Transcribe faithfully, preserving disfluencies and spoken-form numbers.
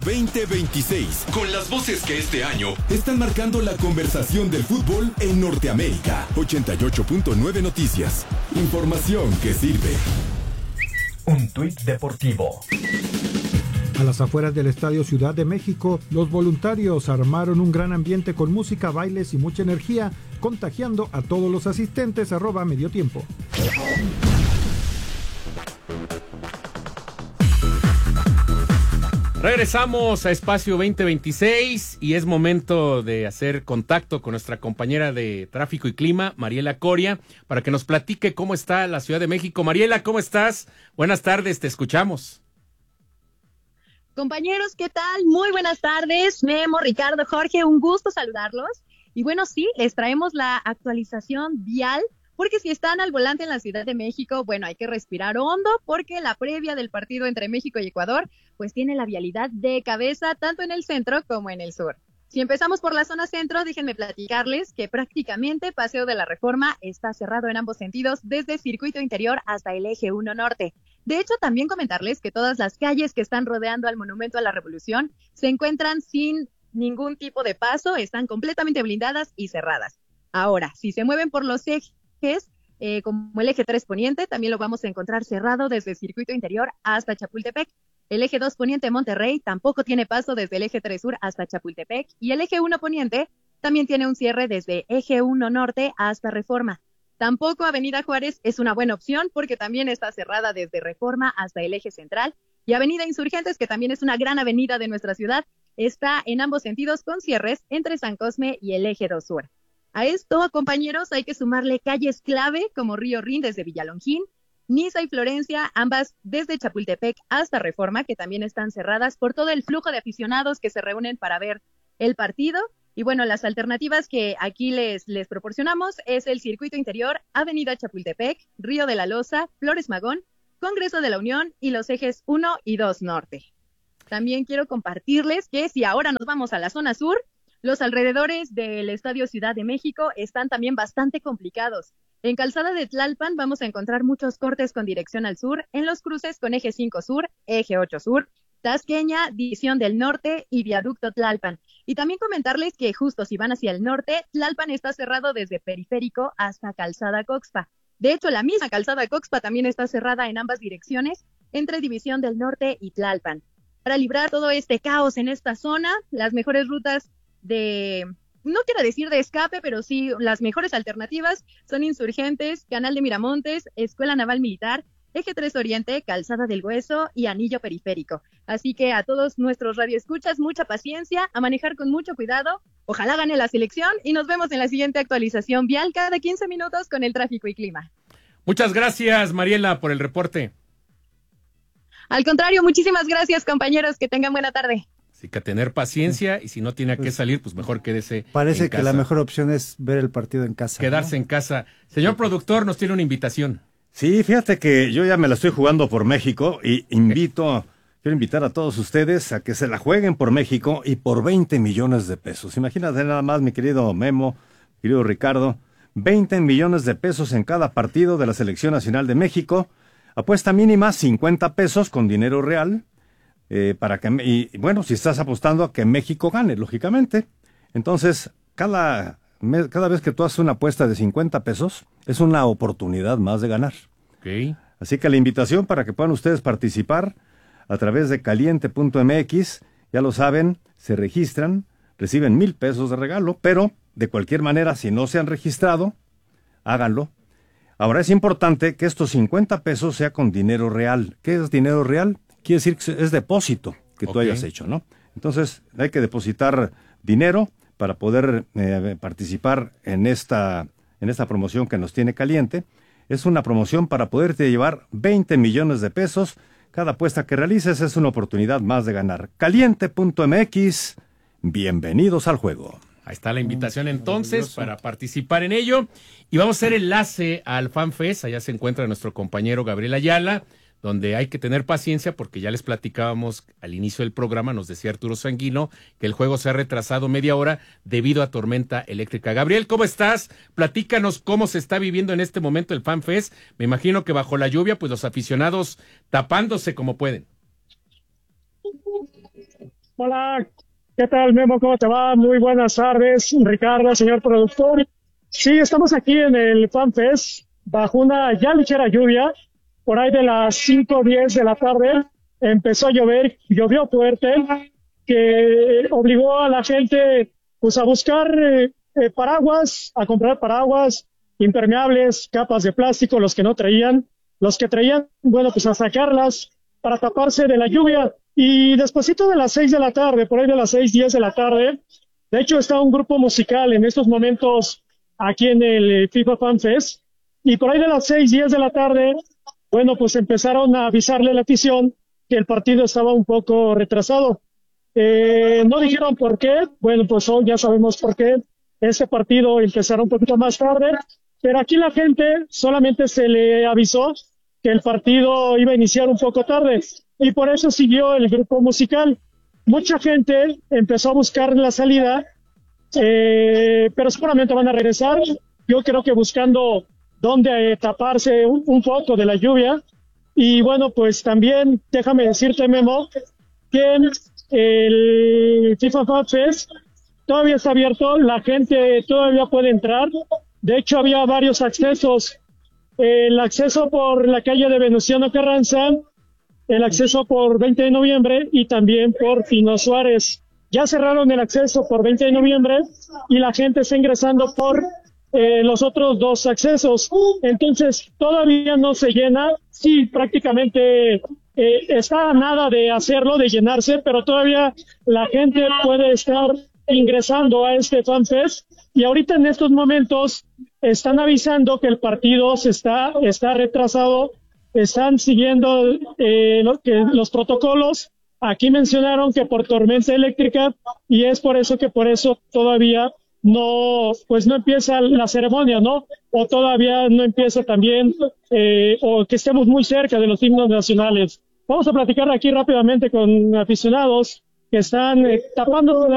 veinte veintiséis, con las voces que este año están marcando la conversación del fútbol en Norteamérica. ochenta y ocho punto nueve Noticias. Información que sirve. Un tuit deportivo. A las afueras del Estadio Ciudad de México, los voluntarios armaron un gran ambiente con música, bailes y mucha energía, contagiando a todos los asistentes. Arroba Medio Tiempo. Regresamos a Espacio veinte veintiséis y es momento de hacer contacto con nuestra compañera de Tráfico y Clima, Mariela Coria, para que nos platique cómo está la Ciudad de México. Mariela, ¿cómo estás? Buenas tardes, te escuchamos. Compañeros, ¿qué tal? Muy buenas tardes. Memo, Ricardo, Jorge, un gusto saludarlos. Y bueno, sí, les traemos la actualización vial, porque si están al volante en la Ciudad de México, bueno, hay que respirar hondo, porque la previa del partido entre México y Ecuador, pues tiene la vialidad de cabeza, tanto en el centro como en el sur. Si empezamos por la zona centro, déjenme platicarles que prácticamente Paseo de la Reforma está cerrado en ambos sentidos, desde Circuito Interior hasta el Eje uno Norte. De hecho, también comentarles que todas las calles que están rodeando al Monumento a la Revolución se encuentran sin ningún tipo de paso, están completamente blindadas y cerradas. Ahora, si se mueven por los ejes, eh, como el Eje tres Poniente, también lo vamos a encontrar cerrado desde Circuito Interior hasta Chapultepec. El Eje dos Poniente Monterrey tampoco tiene paso desde el Eje tres Sur hasta Chapultepec, y el Eje uno Poniente también tiene un cierre desde Eje uno Norte hasta Reforma. Tampoco Avenida Juárez es una buena opción porque también está cerrada desde Reforma hasta el Eje Central, y Avenida Insurgentes, que también es una gran avenida de nuestra ciudad, está en ambos sentidos con cierres entre San Cosme y el Eje dos Sur. A esto, compañeros, hay que sumarle calles clave como Río Rin desde Villalongín, Niza y Florencia, ambas desde Chapultepec hasta Reforma, que también están cerradas por todo el flujo de aficionados que se reúnen para ver el partido. Y bueno, las alternativas que aquí les, les proporcionamos es el Circuito Interior, Avenida Chapultepec, Río de la Loza, Flores Magón, Congreso de la Unión y los ejes uno y dos Norte. También quiero compartirles que si ahora nos vamos a la zona sur, los alrededores del Estadio Ciudad de México están también bastante complicados. En Calzada de Tlalpan vamos a encontrar muchos cortes con dirección al sur, en los cruces con Eje cinco Sur, Eje ocho Sur, Tasqueña, División del Norte y Viaducto Tlalpan. Y también comentarles que justo si van hacia el norte, Tlalpan está cerrado desde Periférico hasta Calzada Coxpa. De hecho, la misma Calzada Coxpa también está cerrada en ambas direcciones, entre División del Norte y Tlalpan. Para librar todo este caos en esta zona, las mejores rutas de, no quiero decir de escape, pero sí las mejores alternativas son Insurgentes, Canal de Miramontes, Escuela Naval Militar, Eje tres Oriente, Calzada del Hueso y Anillo Periférico. Así que a todos nuestros radioescuchas, mucha paciencia, a manejar con mucho cuidado. Ojalá gane la selección y nos vemos en la siguiente actualización vial cada quince minutos con el tráfico y clima. Muchas gracias, Mariela, por el reporte. Al contrario, muchísimas gracias, compañeros. Que tengan buena tarde. Así que a tener paciencia, y si no tiene pues, que salir, pues mejor quédese Parece en que casa. La mejor opción es ver el partido en casa. Quedarse ¿no? en casa. Señor sí. Productor, nos tiene una invitación. Sí, fíjate que yo ya me la estoy jugando por México y invito, quiero invitar a todos ustedes a que se la jueguen por México y por veinte millones de pesos. Imagínate nada más, mi querido Memo, querido Ricardo, veinte millones de pesos en cada partido de la Selección Nacional de México. Apuesta mínima cincuenta pesos con dinero real. Eh, para que y bueno, si estás apostando a que México gane, lógicamente. Entonces, cada, cada vez que tú haces una apuesta de cincuenta pesos, es una oportunidad más de ganar. Okay. Así que la invitación para que puedan ustedes participar a través de caliente punto m x, ya lo saben, se registran, reciben mil pesos de regalo, pero de cualquier manera, si no se han registrado, háganlo. Ahora es importante que estos cincuenta pesos sea con dinero real. ¿Qué es dinero real? Quiere decir que es depósito que tú okay. hayas hecho, ¿no? Entonces hay que depositar dinero para poder eh, participar en esta, en esta promoción que nos tiene Caliente. Es una promoción para poderte llevar veinte millones de pesos. Cada apuesta que realices es una oportunidad más de ganar. caliente punto m x, bienvenidos al juego. Ahí está la invitación entonces para participar en ello. Y vamos a hacer enlace al FanFest. Allá se encuentra nuestro compañero Gabriel Ayala, donde hay que tener paciencia porque ya les platicábamos al inicio del programa, nos decía Arturo Sanguino, que el juego se ha retrasado media hora debido a tormenta eléctrica. Gabriel, ¿cómo estás? Platícanos cómo se está viviendo en este momento el FanFest. Me imagino que bajo la lluvia, pues los aficionados tapándose como pueden. Hola, ¿qué tal, Memo? ¿Cómo te va? Muy buenas tardes, Ricardo, señor productor. Sí, estamos aquí en el FanFest bajo una ya ligera lluvia. Por ahí de las cinco o diez de la tarde empezó a llover, llovió fuerte, que obligó a la gente pues a buscar eh, eh, paraguas, a comprar paraguas, impermeables, capas de plástico, los que no traían, los que traían, bueno, pues a sacarlas para taparse de la lluvia. Y despuesito de las seis de la tarde, por ahí de las seis, diez de la tarde, de hecho está un grupo musical en estos momentos aquí en el FIFA Fan Fest, y por ahí de las seis, diez de la tarde, bueno, pues empezaron a avisarle a la afición que el partido estaba un poco retrasado. Eh, no dijeron por qué, bueno, pues hoy ya sabemos por qué. Este partido empezará un poquito más tarde, pero aquí la gente solamente se le avisó que el partido iba a iniciar un poco tarde, y por eso siguió el grupo musical. Mucha gente empezó a buscar la salida, eh, pero seguramente van a regresar. Yo creo que buscando dónde eh, taparse un, un poco de la lluvia. Y bueno, pues también déjame decirte, Memo, que el FIFA Fan Fest todavía está abierto, la gente todavía puede entrar. De hecho, había varios accesos. El acceso por la calle de Venustiano Carranza, el acceso por veinte de noviembre y también por Pino Suárez. Ya cerraron el acceso por veinte de noviembre y la gente está ingresando por eh, los otros dos accesos. Entonces, todavía no se llena. Sí, prácticamente eh, está a nada de hacerlo, de llenarse, pero todavía la gente puede estar ingresando a este FanFest. Y ahorita en estos momentos están avisando que el partido se está, está retrasado. Están siguiendo eh, lo, que, los protocolos. Aquí mencionaron que por tormenta eléctrica, y es por eso que por eso todavía no, pues no empieza la ceremonia, ¿no? O todavía no empieza también, eh, o que estemos muy cerca de los himnos nacionales. Vamos a platicar aquí rápidamente con aficionados que están eh, tapando